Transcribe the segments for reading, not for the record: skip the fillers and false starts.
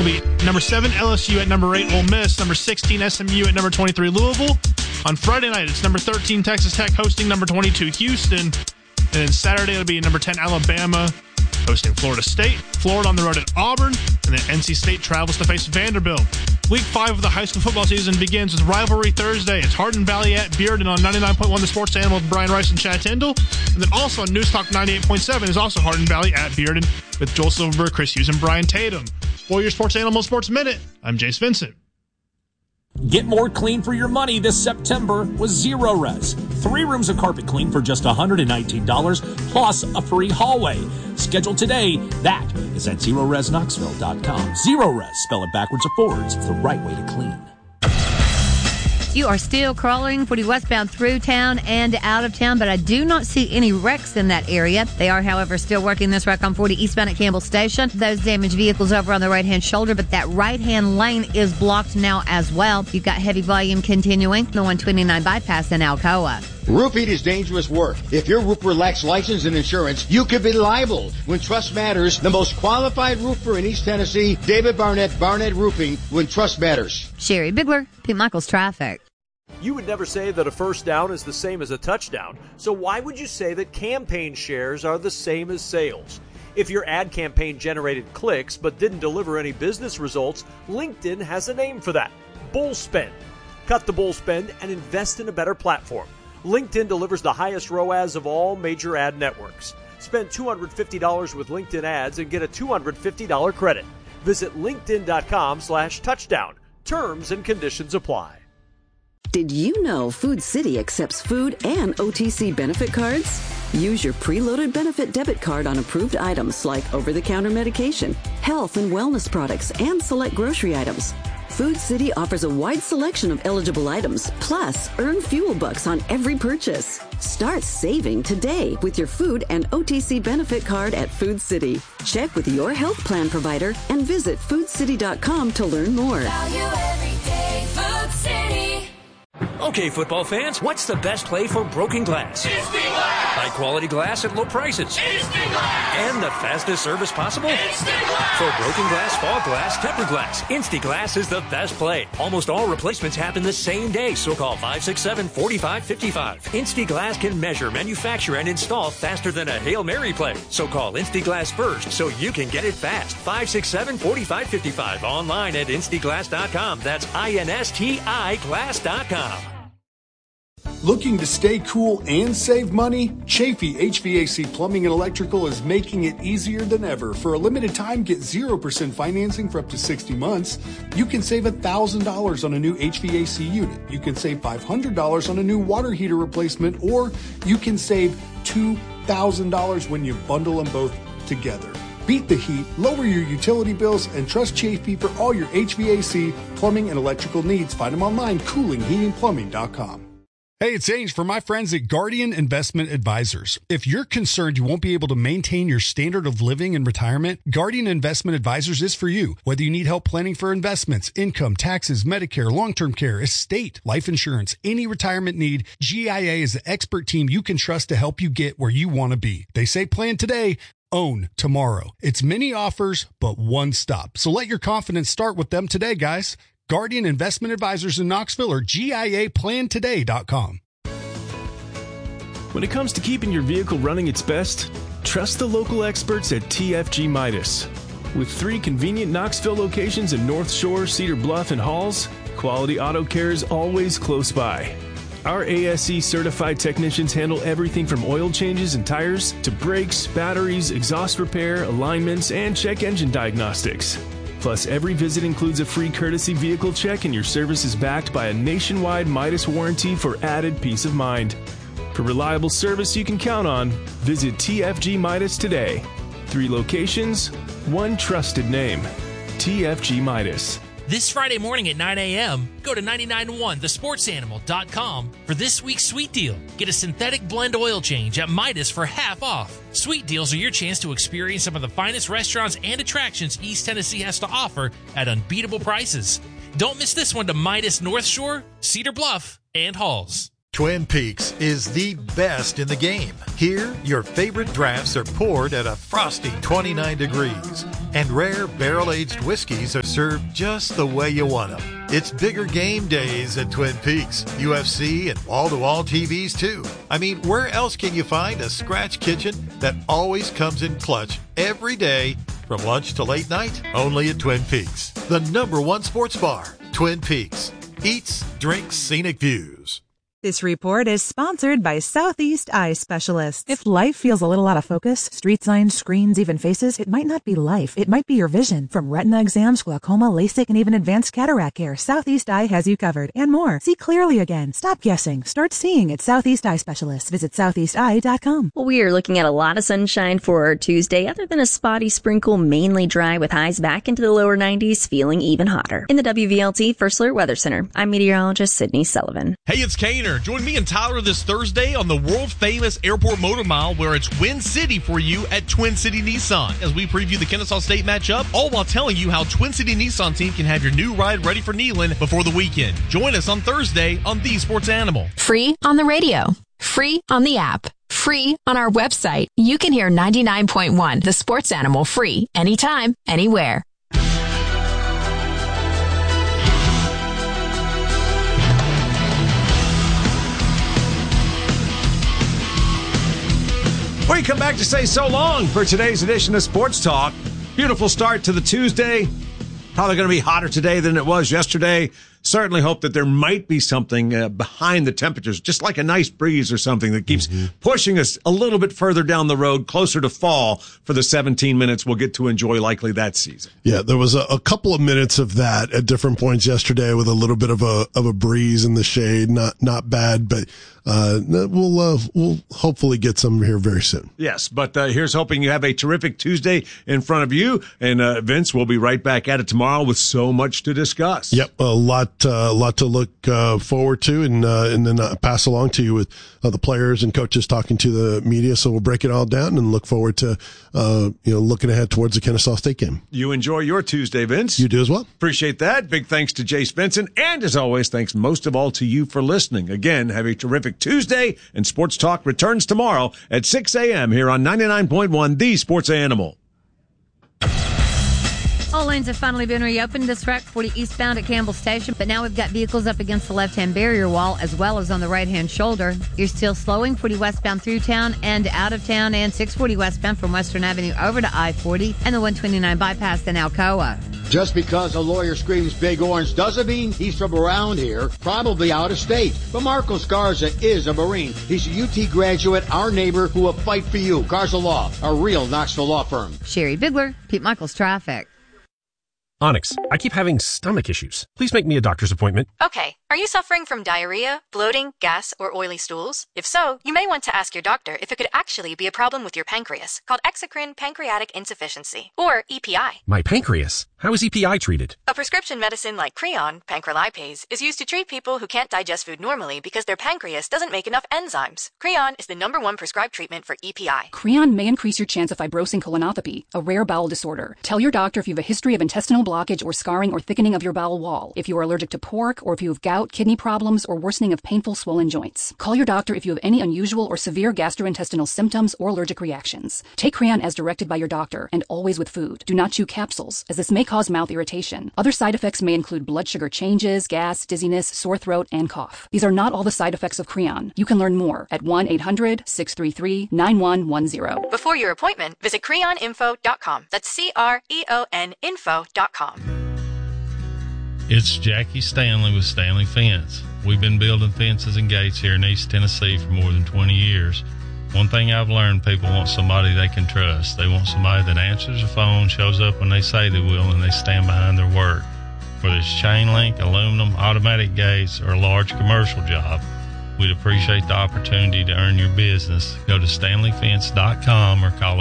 will be number 7 LSU at number 8 Ole Miss, number 16 SMU at number 23 Louisville. On Friday night, it's number 13 Texas Tech hosting number 22 Houston. And then Saturday, it'll be number 10 Alabama hosting Florida State. Florida on the road at Auburn. And then NC State travels to face Vanderbilt. Week 5 of the high school football season begins with Rivalry Thursday. It's Hardin Valley at Bearden on 99.1 The Sports Animal with Brian Rice and Chad Tyndall. And then also on News Talk 98.7 is also Hardin Valley at Bearden with Joel Silverberg, Chris Hughes, and Brian Tatum. For your Sports Animal Sports Minute, I'm Jace Vincent. Get more clean for your money this September with Zero Res. 3 rooms of carpet clean for just $119 plus a free hallway. Schedule today. That is at ZeroResKnoxville.com. Zero Res, spell it backwards or forwards. It's the right way to clean. You are still crawling 40 westbound through town and out of town, but I do not see any wrecks in that area. They are, however, still working this wreck on 40 eastbound at Campbell Station. Those damaged vehicles over on the right-hand shoulder, but that right-hand lane is blocked now as well. You've got heavy volume continuing. The 129 bypass in Alcoa. Roofing is dangerous work. If your roofer lacks license and insurance, you could be liable. When trust matters, the most qualified roofer in East Tennessee, David Barnett, Barnett Roofing, when trust matters. Sherry Bigler, Pete Michaels Traffic. You would never say that a first down is the same as a touchdown, so why would you say that campaign shares are the same as sales? If your ad campaign generated clicks but didn't deliver any business results, LinkedIn has a name for that: bull spend. Cut the bull spend and invest in a better platform. LinkedIn delivers the highest ROAS of all major ad networks. Spend $250 with LinkedIn ads and get a $250 credit. Visit linkedin.com/touchdown. Terms and conditions apply. Did you know Food City accepts food and OTC benefit cards? Use your preloaded benefit debit card on approved items like over-the-counter medication, health and wellness products, and select grocery items. Food City offers a wide selection of eligible items, plus earn fuel bucks on every purchase. Start saving today with your food and OTC benefit card at Food City. Check with your health plan provider and visit foodcity.com to learn more. Value every day, Food City. Okay, football fans, what's the best play for broken glass? Instant Glass! High-quality glass at low prices. Instant Glass! And the fastest service possible? Instant Glass! For broken glass, fog glass, tempered glass, Instant Glass is the best play. Almost all replacements happen the same day, so call 567-4555. Instant Glass can measure, manufacture, and install faster than a Hail Mary play. So call Instant Glass first so you can get it fast. 567-4555. Online at instaglass.com. That's INSTI glass.com. Looking to stay cool and save money? Chafee HVAC Plumbing and Electrical is making it easier than ever. For a limited time, get 0% financing for up to 60 months. You can save $1,000 on a new HVAC unit. You can save $500 on a new water heater replacement, or you can save $2,000 when you bundle them both together. Beat the heat, lower your utility bills, and trust Chafee for all your HVAC, plumbing, and electrical needs. Find them online, coolingheatingplumbing.com. Hey, it's Ange for my friends at Guardian Investment Advisors. If you're concerned you won't be able to maintain your standard of living in retirement, Guardian Investment Advisors is for you. Whether you need help planning for investments, income, taxes, Medicare, long-term care, estate, life insurance, any retirement need, GIA is the expert team you can trust to help you get where you want to be. They say plan today, own tomorrow. It's many offers, but one stop. So let your confidence start with them today, guys. Guardian Investment Advisors in Knoxville or GIAPlantoday.com. When it comes to keeping your vehicle running its best, trust the local experts at TFG Midas. With 3 convenient Knoxville locations in North Shore, Cedar Bluff, and Halls, quality auto care is always close by. Our ASE certified technicians handle everything from oil changes and tires to brakes, batteries, exhaust repair, alignments, and check engine diagnostics. Plus, every visit includes a free courtesy vehicle check, and your service is backed by a nationwide Midas warranty for added peace of mind. For reliable service you can count on, visit TFG Midas today. 3 locations, 1 trusted name. TFG Midas. This Friday morning at 9 a.m., go to 991thesportsanimal.com for this week's Sweet Deal. Get a synthetic blend oil change at Midas for half off. Sweet Deals are your chance to experience some of the finest restaurants and attractions East Tennessee has to offer at unbeatable prices. Don't miss this one to Midas North Shore, Cedar Bluff, and Halls. Twin Peaks is the best in the game. Here, your favorite drafts are poured at a frosty 29 degrees, and rare barrel-aged whiskeys are served just the way you want them. It's bigger game days at Twin Peaks, UFC, and wall-to-wall TVs too. I mean, where else can you find a scratch kitchen that always comes in clutch every day from lunch to late night? Only at Twin Peaks, the #1 sports bar. Twin Peaks. Eats, drinks, scenic views. This report is sponsored by Southeast Eye Specialists. If life feels a little out of focus, street signs, screens, even faces, it might not be life. It might be your vision. From retina exams, glaucoma, LASIK, and even advanced cataract care, Southeast Eye has you covered. And more. See clearly again. Stop guessing. Start seeing at Southeast Eye Specialists. Visit southeasteye.com. Well, we are looking at a lot of sunshine for Tuesday, other than a spotty sprinkle, mainly dry with highs back into the lower 90s, feeling even hotter. In the WVLT First Alert Weather Center, I'm meteorologist Sydney Sullivan. Hey, it's Kaner. Join me and Tyler this Thursday on the world-famous Airport Motor Mile, where it's Win City for you at Twin City Nissan, as we preview the Kennesaw State matchup, all while telling you how Twin City Nissan team can have your new ride ready for Neyland before the weekend. Join us on Thursday on The Sports Animal. Free on the radio. Free on the app. Free on our website. You can hear 99.1 The Sports Animal free anytime, anywhere. We come back to say so long for today's edition of Sports Talk. Beautiful start to the Tuesday. Probably going to be hotter today than it was yesterday. Certainly hope that there might be something behind the temperatures, just like a nice breeze or something that keeps pushing us a little bit further down the road, closer to fall for the 17 minutes we'll get to enjoy likely that season. Yeah, there was a couple of minutes of that at different points yesterday with a little bit of a breeze in the shade. Not bad, but we'll hopefully get some here very soon. Yes, but here's hoping you have a terrific Tuesday in front of you. And Vince, we'll be right back at it tomorrow with so much to discuss. Yep, a lot to look forward to, and then pass along to you with the players and coaches talking to the media. So we'll break it all down and look forward to looking ahead towards the Kennesaw State game. You enjoy your Tuesday, Vince. You do as well. Appreciate that. Big thanks to Jace Benson, and as always, thanks most of all to you for listening. Again, have a terrific Tuesday, and Sports Talk returns tomorrow at 6 a.m. here on 99.1 The Sports Animal. All lanes have finally been reopened this wreck 40 eastbound at Campbell Station, but now we've got vehicles up against the left-hand barrier wall as well as on the right-hand shoulder. You're still slowing 40 westbound through town and out of town, and 640 westbound from Western Avenue over to I-40 and the 129 bypass in Alcoa. Just because a lawyer screams Big Orange doesn't mean he's from around here, probably out of state. But Marco Scarza is a Marine. He's a UT graduate, our neighbor who will fight for you. Garza Law, a real Knoxville law firm. Sherry Bigler, Pete Michaels Traffic. Onyx, I keep having stomach issues. Please make me a doctor's appointment. Okay. Are you suffering from diarrhea, bloating, gas, or oily stools? If so, you may want to ask your doctor if it could actually be a problem with your pancreas, called exocrine pancreatic insufficiency, or EPI. My pancreas? How is EPI treated? A prescription medicine like Creon, pancrelipase, is used to treat people who can't digest food normally because their pancreas doesn't make enough enzymes. Creon is the #1 prescribed treatment for EPI. Creon may increase your chance of fibrosing colonopathy, a rare bowel disorder. Tell your doctor if you have a history of intestinal blockage or scarring or thickening of your bowel wall, if you are allergic to pork, or if you have gout, kidney problems, or worsening of painful swollen joints. Call your doctor if you have any unusual or severe gastrointestinal symptoms or allergic reactions. Take Creon as directed by your doctor, and always with food. Do not chew capsules, as this may cause mouth irritation. Other side effects may include blood sugar changes, gas, dizziness, sore throat, and cough. These are not all the side effects of Creon. You can learn more at 1-800-633-9110. Before your appointment, visit creoninfo.com. That's CREON info.com. It's Jackie Stanley with Stanley Fence. We've been building fences and gates here in East Tennessee for more than 20 years. One thing I've learned, people want somebody they can trust. They want somebody that answers the phone, shows up when they say they will, and they stand behind their work. Whether it's chain link, aluminum, automatic gates, or a large commercial job, we'd appreciate the opportunity to earn your business. Go to StanleyFence.com or call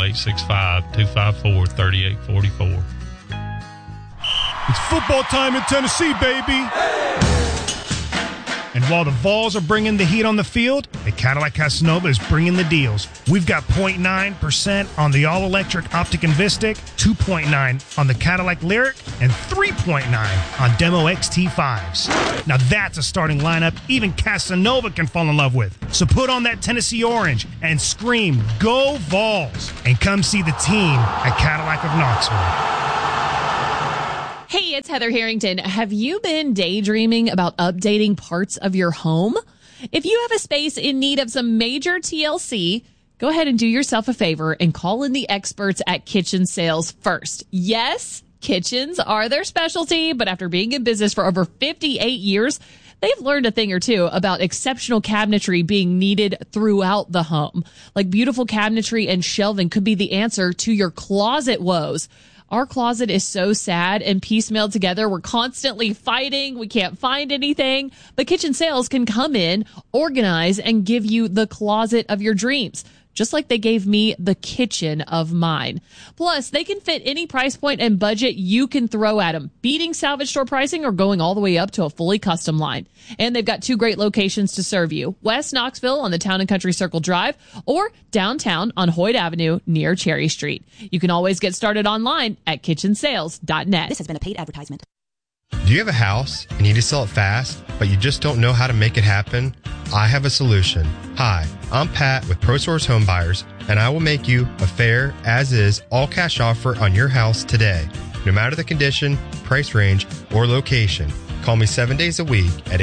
865-254-3844. It's football time in Tennessee, baby. And while the Vols are bringing the heat on the field, the Cadillac Casanova is bringing the deals. We've got 0.9% on the all-electric Optic Invistic, 2.9 on the Cadillac Lyriq, and 3.9 on Demo XT5s. Now that's a starting lineup even Casanova can fall in love with. So put on that Tennessee orange and scream, "Go Vols!" and come see the team at Cadillac of Knoxville. Hey, it's Heather Harrington. Have you been daydreaming about updating parts of your home? If you have a space in need of some major TLC, go ahead and do yourself a favor and call in the experts at Kitchen Sales first. Yes, kitchens are their specialty, but after being in business for over 58 years, they've learned a thing or two about exceptional cabinetry being needed throughout the home. Like beautiful cabinetry and shelving could be the answer to your closet woes. Our closet is so sad and piecemeal together. We're constantly fighting. We can't find anything. But Kitchen Sales can come in, organize, and give you the closet of your dreams, just like they gave me the kitchen of mine. Plus, they can fit any price point and budget you can throw at them, beating salvage store pricing or going all the way up to a fully custom line. And they've got 2 great locations to serve you: West Knoxville on the Town and Country Circle Drive, or downtown on Hoyt Avenue near Cherry Street. You can always get started online at kitchensales.net. This has been a paid advertisement. Do you have a house and you need to sell it fast, but you just don't know how to make it happen? I have a solution. Hi, I'm Pat with ProSource Home Buyers, and I will make you a fair, as-is, all-cash offer on your house today. No matter the condition, price range, or location, call me 7 days a week at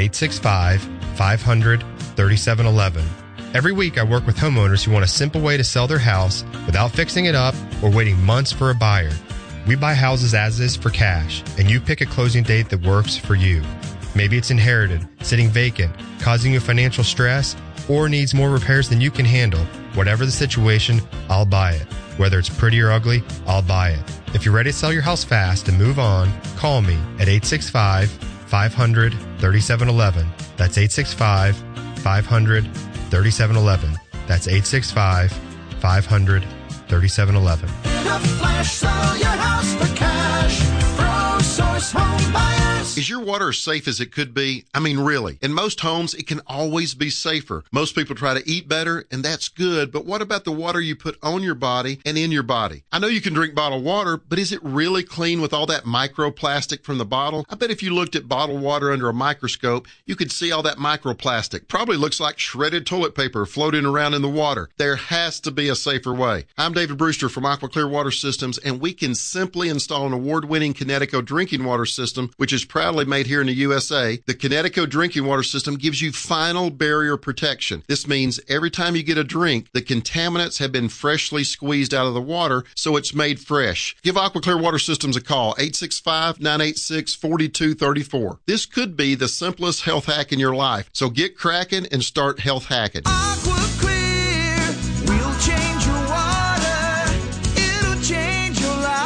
865-500-3711. Every week I work with homeowners who want a simple way to sell their house without fixing it up or waiting months for a buyer. We buy houses as is for cash, and you pick a closing date that works for you. Maybe it's inherited, sitting vacant, causing you financial stress, or needs more repairs than you can handle. Whatever the situation, I'll buy it. Whether it's pretty or ugly, I'll buy it. If you're ready to sell your house fast and move on, call me at 865-500-3711. That's 865-500-3711. That's 865-500-3711. In a flash, sell your house for cash. ProSource Home Buyers. Is your water as safe as it could be? I mean, really. In most homes, it can always be safer. Most people try to eat better, and that's good, but what about the water you put on your body and in your body? I know you can drink bottled water, but is it really clean with all that microplastic from the bottle? I bet if you looked at bottled water under a microscope, you could see all that microplastic. Probably looks like shredded toilet paper floating around in the water. There has to be a safer way. I'm David Brewster from AquaClear Water Systems, and we can simply install an award-winning Kinetico drinking water system, which is proudly made here in the USA. The Kinetico drinking water system gives you final barrier protection. This means every time you get a drink, the contaminants have been freshly squeezed out of the water, so it's made fresh. Give AquaClear Water Systems a call, 865-986-4234. This could be the simplest health hack in your life, so get cracking and start health hacking. AquaClear will change your water. It'll change your life.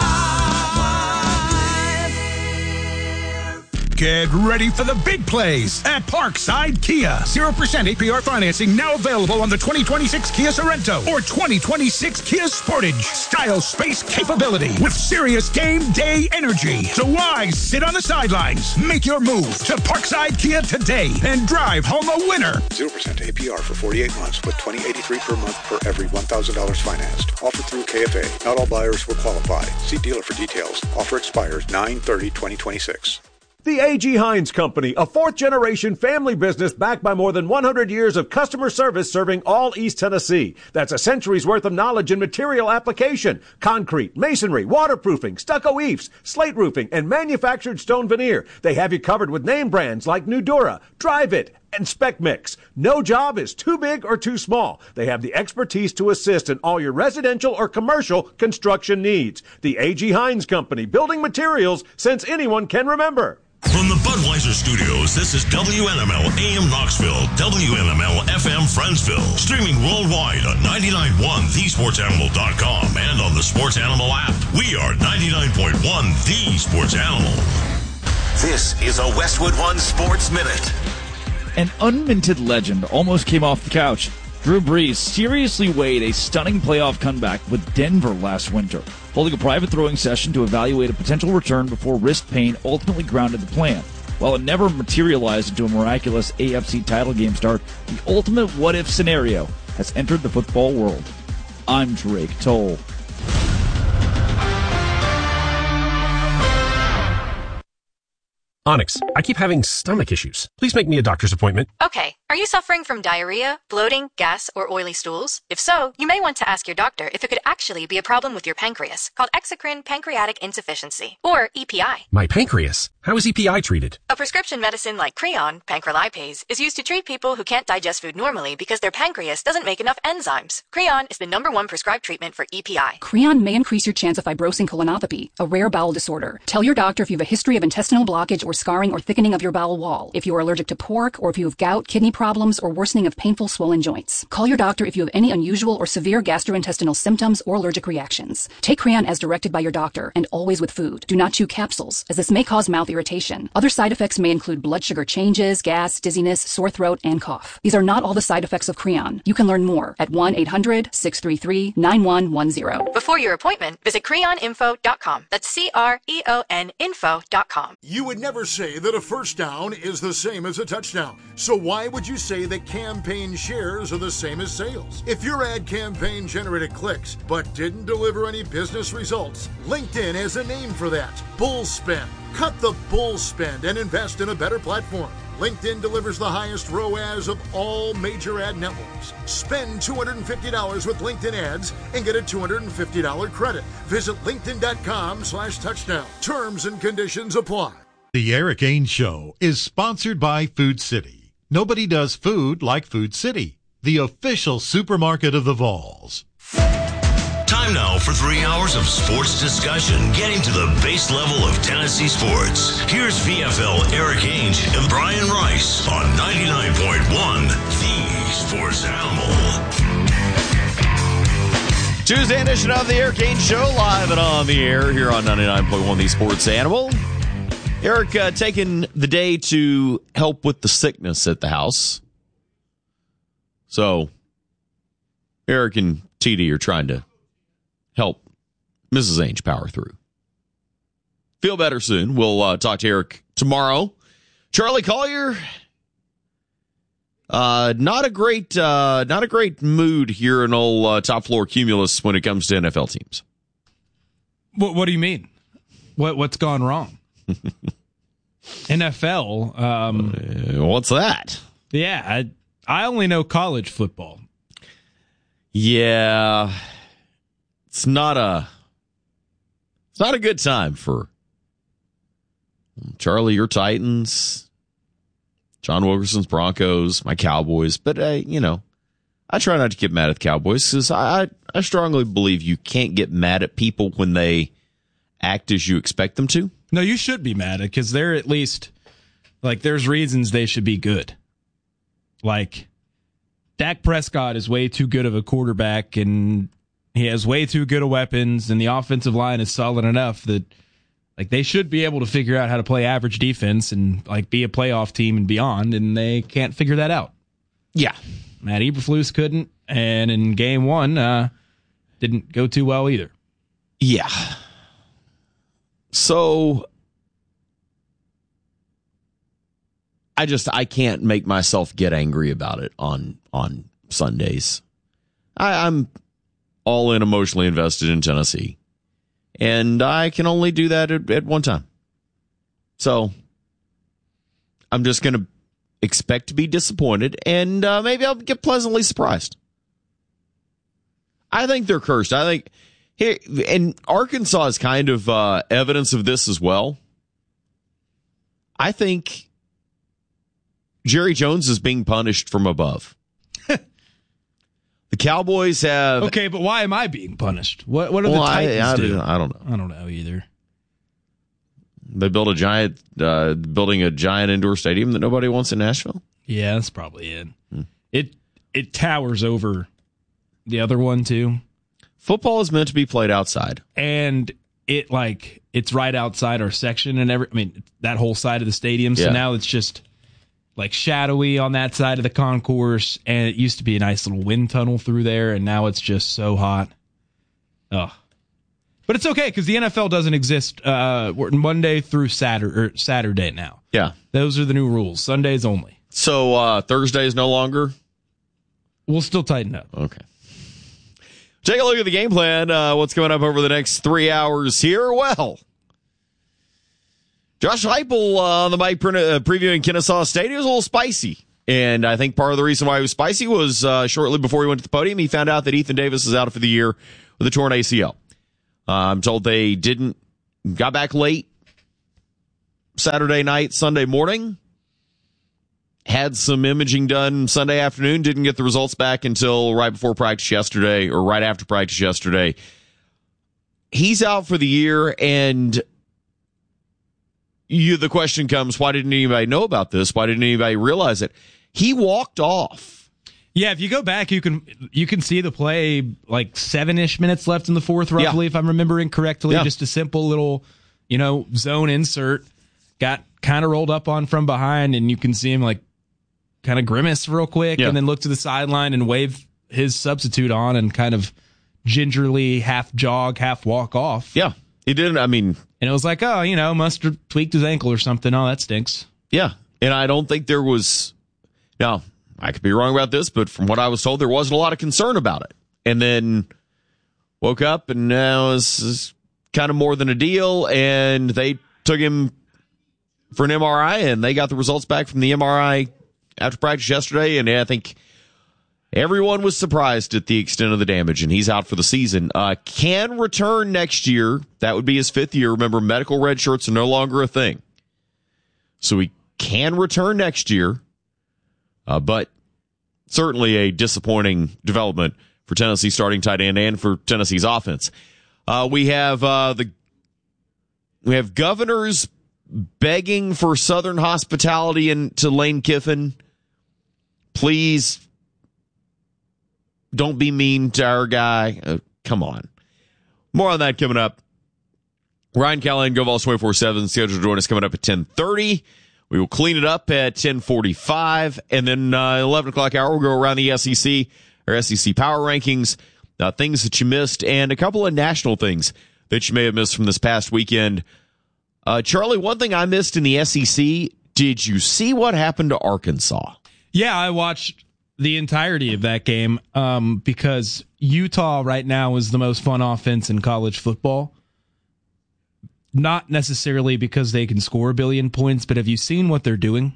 Get ready for the big plays at Parkside Kia. 0% APR financing now available on the 2026 Kia Sorento or 2026 Kia Sportage. Style, space, capability with serious game day energy. So why sit on the sidelines? Make your move to Parkside Kia today and drive home a winner. 0% APR for 48 months with $20.83 per month for every $1,000 financed. Offered through KFA. Not all buyers will qualify. See dealer for details. Offer expires 9/30/2026. The A.G. Heinz Company, a fourth-generation family business backed by more than 100 years of customer service serving all East Tennessee. That's a century's worth of knowledge in material application, concrete, masonry, waterproofing, stucco eaves, slate roofing, and manufactured stone veneer. They have you covered with name brands like Nudura, Drive It, and Spec Mix. No job is too big or too small. They have the expertise to assist in all your residential or commercial construction needs. The A.G. Heinz Company, building materials since anyone can remember. From the Budweiser Studios, this is WNML AM Knoxville, WNML FM Friendsville, streaming worldwide on 99.1thesportsanimal.com and on the Sports Animal app. We are 99.1 The Sports Animal. This is a Westwood One Sports Minute. An unminted legend almost came off the couch. Drew Brees seriously weighed a stunning playoff comeback with Denver last winter, holding a private throwing session to evaluate a potential return before wrist pain ultimately grounded the plan. While it never materialized into a miraculous AFC title game start, the ultimate what-if scenario has entered the football world. I'm Drake Toll. Onyx, I keep having stomach issues. Please make me a doctor's appointment. Okay, are you suffering from diarrhea, bloating, gas, or oily stools? If so, you may want to ask your doctor if it could actually be a problem with your pancreas, called exocrine pancreatic insufficiency, or EPI. My pancreas? How is EPI treated? A prescription medicine like Creon, pancrelipase, is used to treat people who can't digest food normally because their pancreas doesn't make enough enzymes. Creon is the #1 prescribed treatment for EPI. Creon may increase your chance of fibrosing colonopathy, a rare bowel disorder. Tell your doctor if you have a history of intestinal blockage or scarring or thickening of your bowel wall, if you are allergic to pork, or if you have gout, kidney problems, or worsening of painful swollen joints. Call your doctor if you have any unusual or severe gastrointestinal symptoms or allergic reactions. Take Creon as directed by your doctor, and always with food. Do not chew capsules, as this may cause mouth irritation. Other side effects may include blood sugar changes, gas, dizziness, sore throat, and cough. These are not all the side effects of Creon. You can learn more at 1-800-633-9110. Before your appointment, visit creoninfo.com. That's CREON info.com. You would never say that a first down is the same as a touchdown. So why would you say that campaign shares are the same as sales? If your ad campaign generated clicks but didn't deliver any business results, LinkedIn has a name for that: bull spend. Cut the bull spend and invest in a better platform. LinkedIn delivers the highest ROAS of all major ad networks. Spend $250 with LinkedIn ads and get a $250 credit. Visit linkedin.com/touchdown. Terms and conditions apply. The Eric Ainge Show is sponsored by Food City. Nobody does food like Food City, the official supermarket of the Vols. Time now for 3 hours of sports discussion, getting to the base level of Tennessee sports. Here's VFL Eric Ainge and Brian Rice on 99.1, the Sports Animal. Tuesday edition of the Eric Ainge Show, live and on the air here on 99.1, the Sports Animal. Eric taking the day to help with the sickness at the house. So, Eric and TD are trying to help Mrs. Ainge power through. Feel better soon. We'll talk to Eric tomorrow. Charlie Collier, not a great mood here in old Top Floor Cumulus when it comes to NFL teams. What do you mean? What's gone wrong? NFL. What's that? Yeah, I only know college football. Yeah, it's not a good time for Charlie, your Titans, John Wilkerson's Broncos, my Cowboys. But I try not to get mad at the Cowboys because I strongly believe you can't get mad at people when they act as you expect them to. No, you should be mad at because they're at least there's reasons they should be good. Like, Dak Prescott is way too good of a quarterback, and he has way too good of weapons, and the offensive line is solid enough that they should be able to figure out how to play average defense and be a playoff team and beyond, and they can't figure that out. Yeah. Matt Eberflus couldn't, and in game one, didn't go too well either. Yeah. So I can't make myself get angry about it on Sundays. I'm all in emotionally invested in Tennessee, and I can only do that at one time. So I'm just going to expect to be disappointed, and maybe I'll get pleasantly surprised. I think they're cursed. I think here, and Arkansas is kind of evidence of this as well. I think Jerry Jones is being punished from above. The Cowboys have... Okay, but why am I being punished? What do the Titans do? I don't know. I don't know either. They built building a giant indoor stadium that nobody wants in Nashville? Yeah, that's probably it. It towers over the other one, too. Football is meant to be played outside. And it's right outside our section and that whole side of the stadium. So now it's just shadowy on that side of the concourse, and it used to be a nice little wind tunnel through there, and now it's just so hot. Oh, But it's okay because the NFL doesn't exist Monday through Saturday now. Yeah. Those are the new rules. Sundays only. So Thursday is no longer? We'll still tighten up. Okay. Take a look at the game plan. What's coming up over the next 3 hours here? Well, Josh Heupel on the mic previewing Kennesaw State. It was a little spicy. And I think part of the reason why it was spicy was shortly before he went to the podium, he found out that Ethan Davis is out for the year with a torn ACL. I'm told they got back late Saturday night, Sunday morning, had some imaging done Sunday afternoon, didn't get the results back until right before practice yesterday or right after practice yesterday. He's out for the year, and the question comes, why didn't anybody know about this? Why didn't anybody realize it? He walked off. Yeah, if you go back, you can see the play like 7-ish minutes left in the fourth, roughly, if I'm remembering correctly. Yeah. Just a simple little, zone insert. Got kind of rolled up on from behind, and you can see him like kind of grimace real quick, and then look to the sideline and wave his substitute on and kind of gingerly half jog, half walk off. Yeah, he didn't. I mean, and it was like, must have tweaked his ankle or something. Oh, that stinks. Yeah, and I don't think there was. Now, I could be wrong about this, but from what I was told, there wasn't a lot of concern about it. And then woke up, and now it's kind of more than a deal, and they took him for an MRI, and they got the results back from the MRI after practice yesterday, and I think everyone was surprised at the extent of the damage, and he's out for the season. Can return next year. That would be his 5th year. Remember, medical red shirts are no longer a thing. So he can return next year, but certainly a disappointing development for Tennessee starting tight end and for Tennessee's offense. We have Governors begging for Southern hospitality and to Lane Kiffin. Please don't be mean to our guy. Come on. More on that coming up. Ryan Callahan, GoVols 24/7, scheduled to join us coming up at 10:30. We will clean it up at 10:45, and then 11 o'clock hour, we'll go around the SEC, or SEC Power Rankings, things that you missed, and a couple of national things that you may have missed from this past weekend. Charlie, one thing I missed in the SEC, did you see what happened to Arkansas? Yeah, I watched the entirety of that game because Utah right now is the most fun offense in college football. Not necessarily because they can score a billion points, but have you seen what they're doing?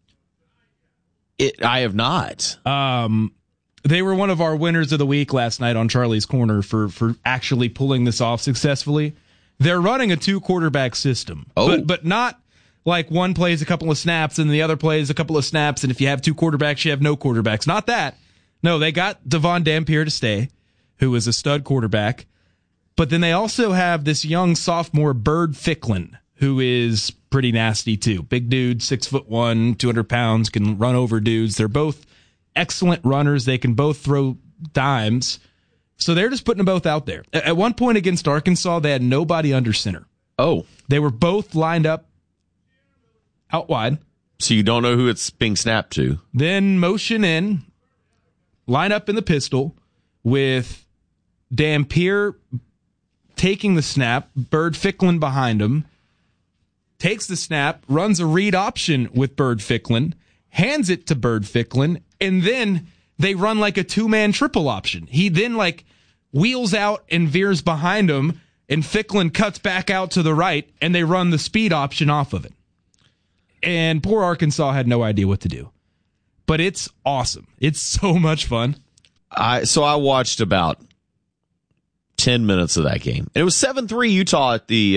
I have not. They were one of our winners of the week last night on Charlie's Corner for actually pulling this off successfully. They're running a 2-quarterback system, but not like one plays a couple of snaps and the other plays a couple of snaps, and if you have 2 quarterbacks, you have no quarterbacks. Not that. No, they got Devon Dampier to stay, who is a stud quarterback. But then they also have this young sophomore, Bird Ficklin, who is pretty nasty too. Big dude, 6'1", 200 pounds, can run over dudes. They're both excellent runners. They can both throw dimes. So they're just putting them both out there. At one point against Arkansas, they had nobody under center. Oh. They were both lined up out wide. So you don't know who it's being snapped to. Then motion in, line up in the pistol with Dampier taking the snap, Bird Ficklin behind him, takes the snap, runs a read option with Bird Ficklin, hands it to Bird Ficklin, and then they run like a 2-man triple option. He then wheels out and veers behind him, and Ficklin cuts back out to the right, and they run the speed option off of it. And poor Arkansas had no idea what to do. But it's awesome. It's so much fun. So I watched about 10 minutes of that game. It was 7-3 Utah at the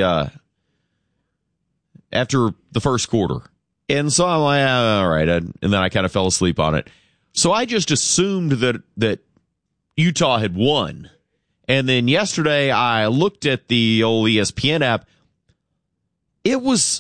after the first quarter. And so I'm like, all right. And then I kind of fell asleep on it. So I just assumed that Utah had won. And then yesterday I looked at the old ESPN app. It was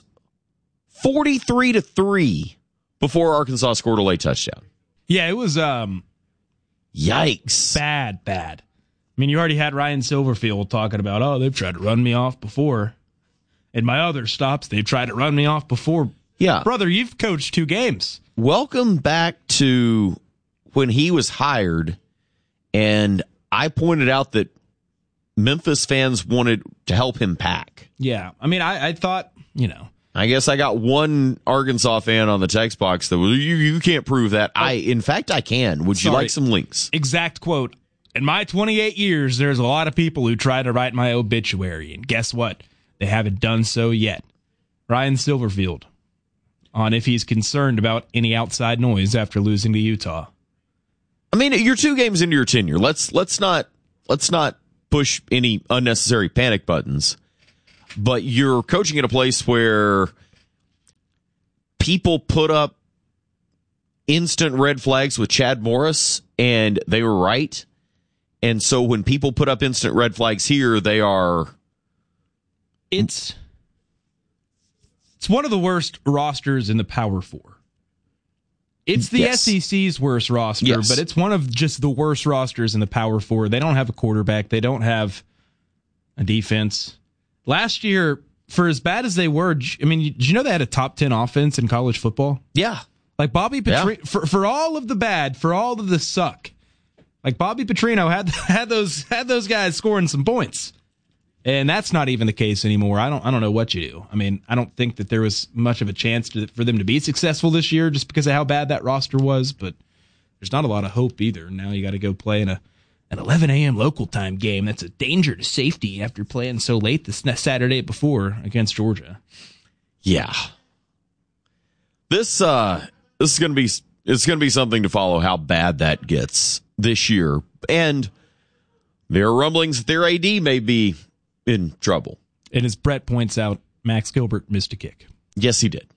43-3 before Arkansas scored a late touchdown. Yeah, it was yikes. Bad. I mean, you already had Ryan Silverfield talking about, they've tried to run me off before. In my other stops, they've tried to run me off before. Yeah. Brother, you've coached 2 games. Welcome back to when he was hired, and I pointed out that Memphis fans wanted to help him pack. Yeah. I mean, I thought, I guess I got one Arkansas fan on the text box that was, you can't prove that. In fact, I can. Would you like some links? Exact quote. In my 28 years, there's a lot of people who try to write my obituary, and guess what? They haven't done so yet. Ryan Silverfield on if he's concerned about any outside noise after losing to Utah. I mean, you're 2 games into your tenure. Let's not push any unnecessary panic buttons. But you're coaching at a place where people put up instant red flags with Chad Morris, and they were right. And so when people put up instant red flags here, they are... It's one of the worst rosters in the Power 4. It's the SEC's worst roster, but it's one of just the worst rosters in the Power 4. They don't have a quarterback. They don't have a defense. Last year, for as bad as they were, I mean, did you know they had a top 10 offense in college football? Yeah. Like Bobby Petrino, for all of the bad, for all of the suck, like Bobby Petrino had those guys scoring some points. And that's not even the case anymore. I don't know what you do. I mean, I don't think that there was much of a chance for them to be successful this year just because of how bad that roster was, but there's not a lot of hope either. Now you got to go play in an 11 a.m. local time game. That's a danger to safety after playing so late this Saturday before against Georgia. Yeah. This is going to be something to follow how bad that gets this year. And there are rumblings that their AD may be in trouble. And as Brett points out, Max Gilbert missed a kick. Yes, he did.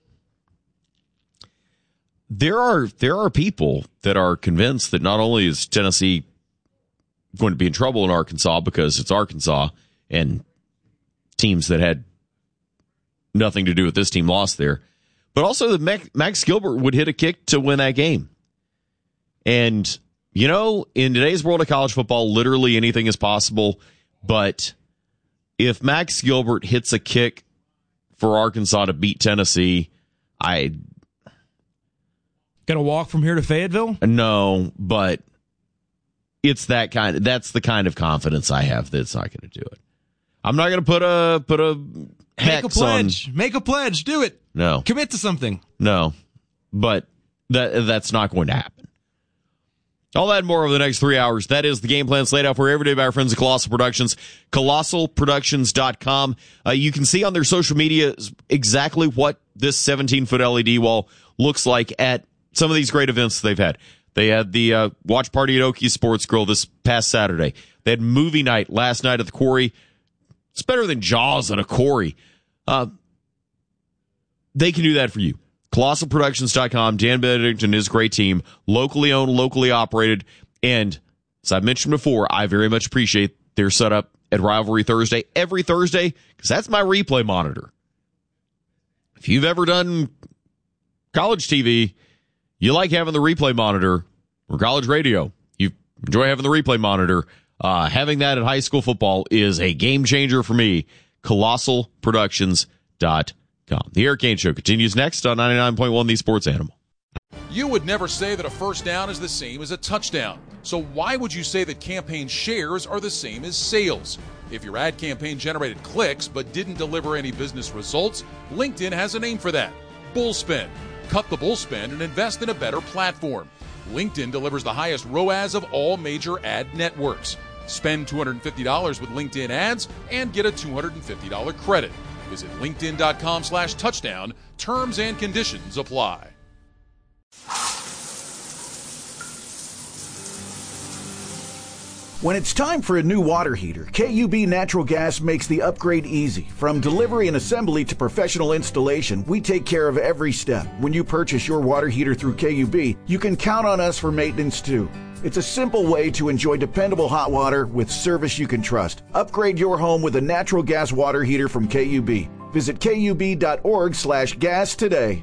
There are people that are convinced that not only is Tennessee going to be in trouble in Arkansas because it's Arkansas and teams that had nothing to do with this team lost there, but also that Max Gilbert would hit a kick to win that game. And, in today's world of college football, literally anything is possible. But if Max Gilbert hits a kick for Arkansas to beat Tennessee, Gonna walk from here to Fayetteville? No, but that's the kind of confidence I have that it's not going to do it. I'm not going to put a hex Make a pledge. Make a pledge. Do it. No. Commit to something. No, but that's not going to happen. All that and more over the next 3 hours. That is the game plan laid out for every day by our friends at Colossal Productions. ColossalProductions.com. You can see on their social media exactly what this 17-foot LED wall looks like at some of these great events they've had. They had the watch party at Okie Sports Grill this past Saturday. They had movie night last night at the Quarry. It's better than Jaws at a Quarry. They can do that for you. ColossalProductions.com. Dan Benedict and his great team, locally owned, locally operated. And as I've mentioned before, I very much appreciate their setup at Rivalry Thursday every Thursday because that's my replay monitor. If you've ever done college TV, you like having the replay monitor, or college radio, you enjoy having the replay monitor. Having that at high school football is a game changer for me. ColossalProductions.com. The Eric Kane Show continues next on 99.1 The Sports Animal. You would never say that a first down is the same as a touchdown. So why would you say that campaign shares are the same as sales? If your ad campaign generated clicks but didn't deliver any business results, LinkedIn has a name for that. Bullspend. Cut the bullspend and invest in a better platform. LinkedIn delivers the highest ROAS of all major ad networks. Spend $250 with LinkedIn ads and get a $250 credit. Visit linkedin.com/touchdown. Terms and conditions apply. When it's time for a new water heater, KUB Natural Gas makes the upgrade easy. From delivery and assembly to professional installation, we take care of every step. When you purchase your water heater through KUB, you can count on us for maintenance too. It's a simple way to enjoy dependable hot water with service you can trust. Upgrade your home with a natural gas water heater from KUB. Visit KUB.org/gas today.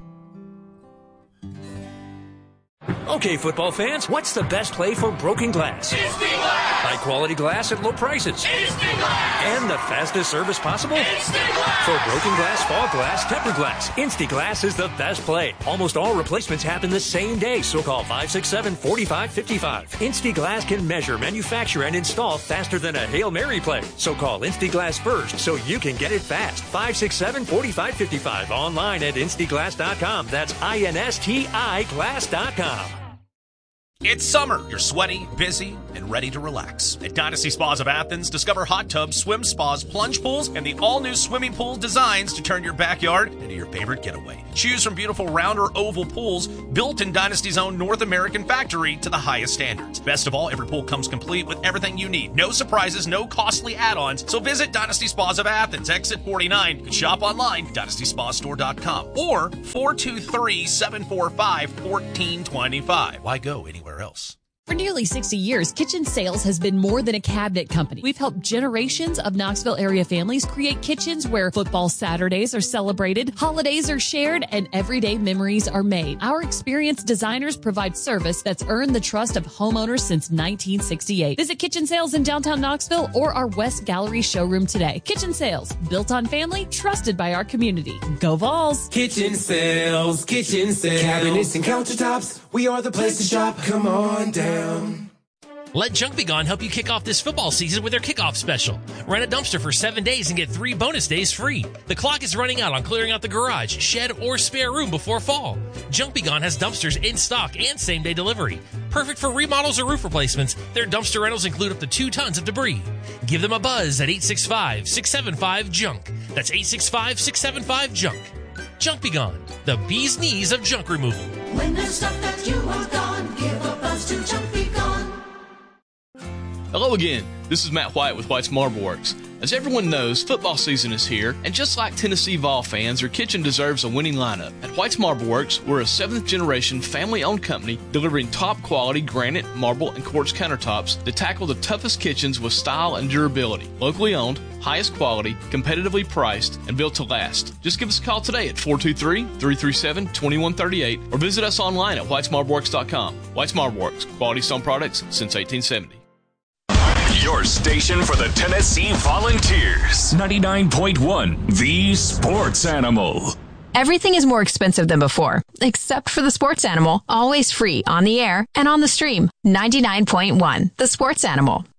Okay, football fans, what's the best play for broken glass? It's the glass! High-quality glass at low prices. And the fastest service possible? For broken glass, fog glass, tempered glass, Instiglass is the best play. Almost all replacements happen the same day, so call 567-4555. Instiglass can measure, manufacture, and install faster than a Hail Mary play. So call Instiglass first so you can get it fast. 567-4555. Online at instiglass.com. That's INSTI glass.com. It's summer. You're sweaty, busy, and ready to relax. At Dynasty Spas of Athens, discover hot tubs, swim spas, plunge pools, and the all-new swimming pool designs to turn your backyard into your favorite getaway. Choose from beautiful round or oval pools built in Dynasty's own North American factory to the highest standards. Best of all, every pool comes complete with everything you need. No surprises, no costly add-ons. So visit Dynasty Spas of Athens, exit 49. You can shop online, DynastySpaStore.com, or 423-745-1425. Why go anywhere else? For nearly 60 years, Kitchen Sales has been more than a cabinet company. We've helped generations of Knoxville area families create kitchens where football Saturdays are celebrated, holidays are shared, and everyday memories are made. Our experienced designers provide service that's earned the trust of homeowners since 1968. Visit Kitchen Sales in downtown Knoxville or our West Gallery showroom today. Kitchen Sales, built on family, trusted by our community. Go Vols! Kitchen Sales, Kitchen Sales. Cabinets and countertops, we are the place to shop. Come on down. Let Junk Be Gone help you kick off this football season with their kickoff special. Rent a dumpster for 7 days and get 3 bonus days free. The clock is running out on clearing out the garage, shed, or spare room before fall. Junk Be Gone has dumpsters in stock and same-day delivery. Perfect for remodels or roof replacements, their dumpster rentals include up to 2 tons of debris. Give them a buzz at 865-675-JUNK. That's 865-675-JUNK. Junk Be Gone, the bee's knees of junk removal. When there's stuff that you want gone, give a buzz to Junk Be Gone. Hello again, this is Matt White with White's Marble Works. As everyone knows, football season is here, and just like Tennessee Vol fans, your kitchen deserves a winning lineup. At White's Marble Works, we're a 7th-generation family-owned company delivering top-quality granite, marble, and quartz countertops to tackle the toughest kitchens with style and durability. Locally owned, highest quality, competitively priced, and built to last. Just give us a call today at 423-337-2138 or visit us online at whitesmarbleworks.com. White's Marble Works, quality stone products since 1870. Your station for the Tennessee Volunteers. 99.1, The Sports Animal. Everything is more expensive than before, except for the Sports Animal, always free on the air and on the stream. 99.1, The Sports Animal.